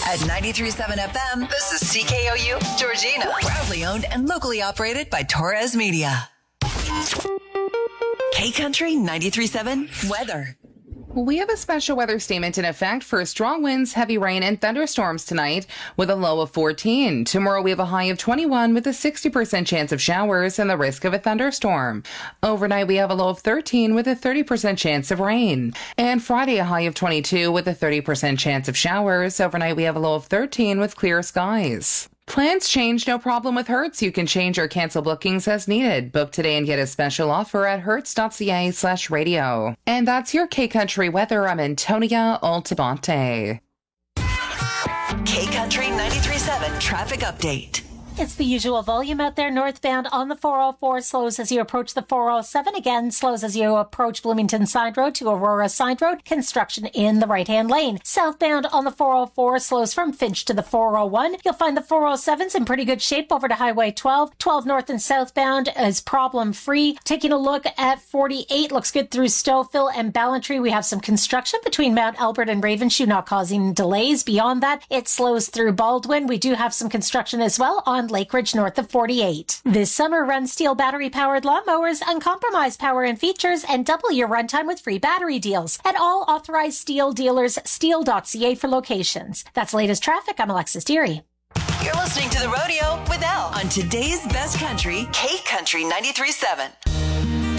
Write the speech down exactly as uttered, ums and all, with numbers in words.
At ninety-three point seven F M, this is C K O U, Georgina. Proudly owned and locally operated by Torres Media. K-Country ninety-three point seven weather. We have a special weather statement in effect for strong winds, heavy rain, and thunderstorms tonight with a low of fourteen. Tomorrow we have a high of twenty-one with a sixty percent chance of showers and the risk of a thunderstorm. Overnight we have a low of thirteen with a thirty percent chance of rain. And Friday a high of twenty-two with a thirty percent chance of showers. Overnight we have a low of thirteen with clear skies. Plans change, no problem with Hertz. You can change or cancel bookings as needed. Book today and get a special offer at hertz.ca slash radio. And that's your K-Country weather. I'm Antonia Altabante. K-Country ninety-three point seven traffic update. It's the usual volume out there northbound on the four oh four, slows as you approach the four oh seven. Again, slows as you approach Bloomington Side Road to Aurora Side Road. Construction in the right-hand lane. Southbound on the four oh four, slows from Finch to the four oh one. You'll find the four oh seven's in pretty good shape over to Highway twelve. twelve north and southbound is problem-free. Taking a look at forty-eight, looks good through Stouffville and Ballantree. We have some construction between Mount Albert and Ravenshoe, not causing delays. Beyond that, it slows through Baldwin. We do have some construction as well on Lake Ridge north of forty-eight. This summer, run Steel battery-powered lawnmowers, uncompromised power and features, and double your runtime with free battery deals at all authorized Steel dealers, steel dot c a for locations. That's latest traffic. I'm Alexis Deary. You're listening to The Rodeo with Elle on today's best country, K-Country ninety-three point seven.